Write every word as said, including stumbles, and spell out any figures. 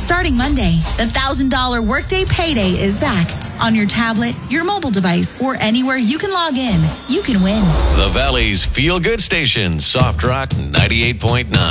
Starting Monday, the one thousand dollars Workday Payday is back. On your tablet, your mobile device, or anywhere you can log in, you can win. The Valley's Feel Good Station, Soft Rock ninety-eight point nine.